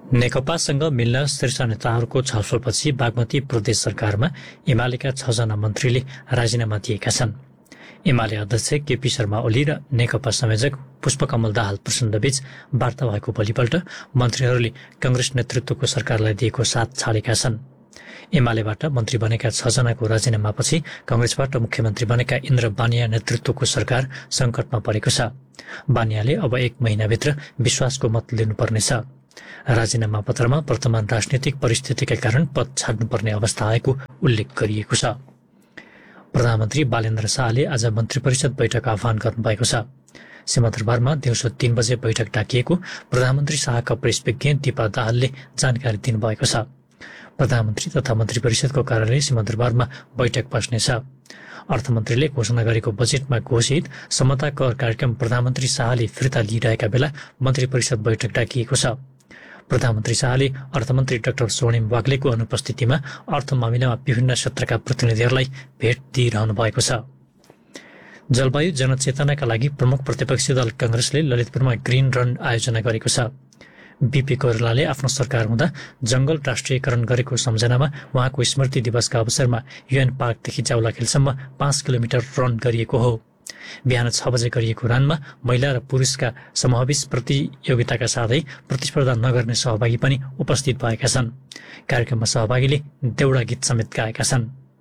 नेकपासँग मिल्न शीर्ष नेताहरूको छलफलपछि बागमती प्रदेश सरकारमा एमालेका 6 जना मन्त्रीले राजीनामा दिएका छन्। एमाले अध्यक्ष केपी शर्मा ओली र नेकपा संयोजक पुष्पकमल दाहाल प्रचण्डबीच वार्ता भएको भोलिपल्ट मन्त्रीहरूले कांग्रेस नेतृत्वको सरकारलाई दिएको साथ छाडेका छन्। एमालेबाट मन्त्री बनेका 6 जनाको राजीनामापछि कांग्रेसबाट मुख्यमन्त्री बनेका इन्द्र बानिया नेतृत्वको सरकार संकटमा परेको छ। बानियाले अब 1 महिनाभित्र विश्वासको मत लिनुपर्नेछ। राजीनामा पत्रमा वर्तमान राजनीतिक परिस्थितिका कारण पद छाड्नुपर्ने अवस्था आएको उल्लेख गरिएको छ। प्रधानमन्त्री बालेन्द्र शाहले आज मन्त्री परिषद बैठक आह्वान गर्नुभएको छ। सिंहदरबारमा दिउँसो 3 बजे बैठक डाकिएको प्रधानमन्त्री शाहका प्रेस विज्ञ दीपा दाहालले जानकारी दिनुभएको छ। प्रधानमन्त्री तथा मन्त्री परिषदको कार्यालय सिंहदरबारमा बैठक बस्नेछ। अर्थमन्त्रीले घोषणा गरेको बजेटमा घोषित समता कर कार्यक्रम प्रधानमन्त्री शाहले फिर्ता लिइरहेका बेला मन्त्री परिषद बैठक डाकिएको छ। प्रधानमन्त्री शाहले अर्थमन्त्री डाक्टर स्वर्णिम वाग्लेको अनुपस्थितिमा अर्थ मामिलामा विभिन्न क्षेत्रका प्रतिनिधिहरूलाई भेट दिइरहनु भएको छ। जलवायु जनचेतनाका लागि प्रमुख प्रतिपक्षी दल कांग्रेसले ललितपुरमा ग्रीन रन आयोजना गरेको छ। बीपी कोइरालाले आफ्नो सरकार हुँदा जंगल राष्ट्रियकरण गरेको सम्झनामा उहाँको स्मृति दिवसका अवसरमा युएन पार्कदेखि जाउलाखेलसम्म 5 किलोमिटर रन गरिएको हो। बिहान 6 बजे गरिएको रनमा महिला र पुरुषका समावेश प्रतियोगिताका साथै प्रतिस्पर्धा नगर्ने सहभागी पनि उपस्थित भएका छन्। कार्यक्रममा सहभागीले देउडा गीत समेत गाएका छन्।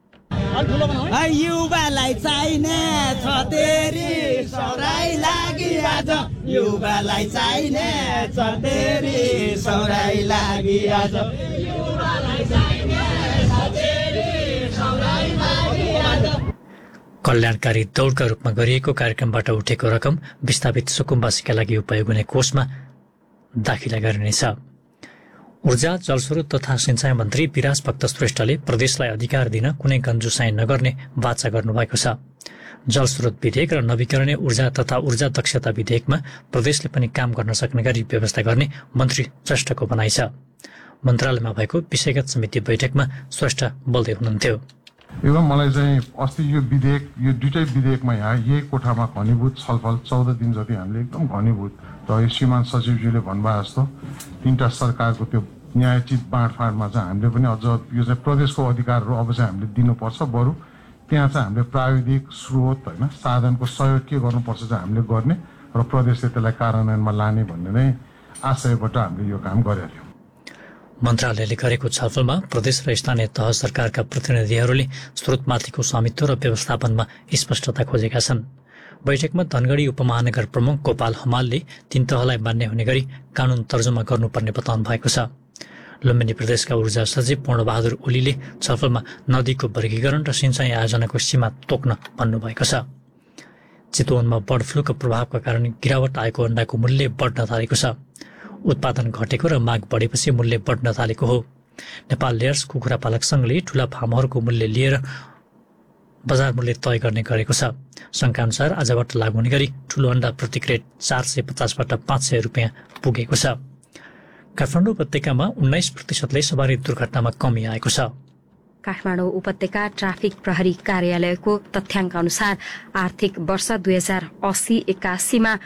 युवालाई चाहिने छ तेरी सौराई लागि आज, युवालाई चाहिने छ तेरी सौराई लागि आज, युवालाई चाहिने छ तेरी सौराई लागि आज। कल्याणकारी दौडका रूपमा गरिएको कार्यक्रमबाट उठेको रकम विस्थापित सुकुम्बासीका लागि उपयोग हुने कोषमा दाखिला गरिनेछ। ऊर्जा, जलस्रोत तथा सिंचाई मन्त्री विराज भक्त श्रेष्ठले प्रदेशलाई अधिकार दिन कुनै गन्जुसाई नगर्ने वाचा गर्नुभएको छ। जलस्रोत विधेयक र नवीकरणीय ऊर्जा तथा ऊर्जा दक्षता विधेयकमा प्रदेशले पनि काम गर्न सक्ने गरी व्यवस्था गर्ने मन्त्री श्रेष्ठको भनाइ छ। मन्त्रालयमा भएको विषयगत समिति बैठकमा श्रेष्ठ बोल्दै हुनुहुन्थ्यो। एवं मलाई चाहिँ अस्ति यो दुईटै विधेयकमा यहाँ यही कोठामा घनीभूत छलफल 14 दिन जति हामीले एकदम घनीभूत र यो श्रीमान सचिवज्यूले भन्नुभयो जस्तो 3टा सरकारको त्यो न्यायोचित बाँडफाँडमा चाहिँ हामीले पनि अझ यो चाहिँ प्रदेशको अधिकारहरू अब चाहिँ हामीले दिनुपर्छ। बरु त्यहाँ चाहिँ हामीले प्राविधिक स्रोत होइन साधनको सहयोग के गर्नुपर्छ चाहिँ हामीले गर्ने र प्रदेशले त्यसलाई कार्यान्वयनमा लाने भन्ने नै आशयबाट हामीले यो काम गरेका थियौँ। मन्त्रालयले गरेको छलफलमा प्रदेश र स्थानीय तह सरकारका प्रतिनिधिहरूले स्रोतमाथिको स्वामित्व र व्यवस्थापनमा स्पष्टता खोजेका छन्। बैठकमा धनगढी उपमहानगर प्रमुख गोपाल हमालले 3 तहलाई मान्य हुने गरी कानून तर्जुमा गर्नुपर्ने बताउनु भएको छ। लुम्बिनी प्रदेशका ऊर्जा सचिव पूर्णबहादुर ओलीले छलफलमा नदीको वर्गीकरण र सिंचाई आयोजनाको सीमा तोक्न भन्नुभएको छ। चितवनमा बर्ड फ्लूको प्रभावका कारण गिरावट आएको अण्डाको मूल्य बढ्न थालेको छ। उत्पादन घटेको र माग बढेपछि मूल्य बढ्न थालेको हो। नेपाल लेयर्स कुखुरा पालक संघले ठूला फार्महरूको मूल्य लिएर बजार मूल्य तय गर्ने गरेको छ। संघका आजबाट लागू हुने गरी ठूलो अण्डा प्रति क्रेट 450बाट 500 रुपियाँ पुगेको छ। काठमाडौँ उपत्यकामा 19% सवारी दुर्घटनामा कमी आएको छ। काठमाडौँ उपत्यका ट्राफिक प्रहरी कार्यालयको तथ्याङ्क अनुसार आर्थिक वर्ष 2080-81 मा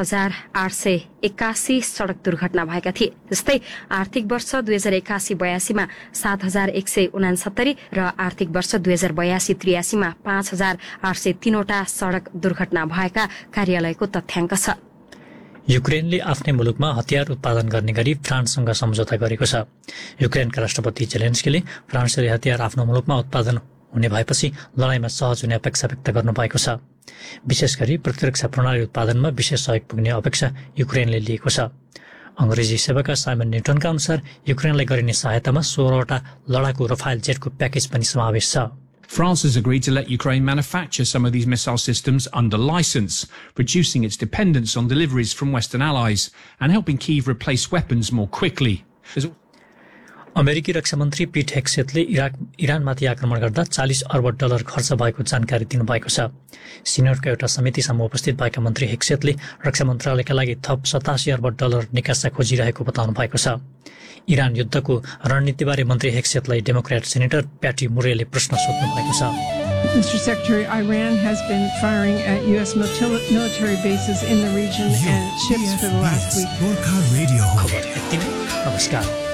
8881 सड़क दुर्घटना भएका थिए। जस्तै आर्थिक वर्ष 2081-82 मा 7169 र आर्थिक वर्ष 2082-83 मा 5803 वटा सड़क दुर्घटना भएका कार्यालयको तथ्याङ्क छ। युक्रेनले आफ्नै मुलुकमा हतियार उत्पादन गर्ने गरी फ्रान्ससँग सम्झौता गरेको छ। युक्रेनका राष्ट्रपति जेलेन्स्कीले फ्रान्सले हतियार आफ्नो मुलुकमा उत्पादन हुने भएपछि लडाईँमा सहज हुने अपेक्षा व्यक्त गर्नुभएको छ। विशेष गरी प्रतिरक्षा प्रणाली उत्पादनमा विशेष सहयोग पुग्ने अपेक्षा युक्रेनले लिएको छ। अंग्रेजी सेवाका साइमन न्युटनका अनुसार युक्रेनलाई गरिने सहायतामा 16वटा लडाकु रफाइल जेटको प्याकेज पनि समावेश छ। France has agreed to let Ukraine manufacture some of these missile systems under license, reducing its dependence on deliveries from Western allies and helping Kyiv replace weapons more quickly. अमेरिकी रक्षा मन्त्री पीट हेक्सेटले इरानमाथि आक्रमण गर्दा $40 अर्ब खर्च भएको जानकारी दिनुभएको छ। सिनेटको एउटा समितिसम्म उपस्थित भएका मन्त्री हेक्सेटले रक्षा मन्त्रालयका लागि थप $87 अर्ब निकासा खोजिरहेको बताउनु भएको छ। इरान युद्धको रणनीतिबारे मन्त्री हेक्सेटलाई डेमोक्रेट सेनेटर प्याटी मुरेले प्रश्न सोध्नु भएको छ। Mr. Secretary, Iran has been firing at U.S. military bases in the region and ships for the last week. नमस्कार।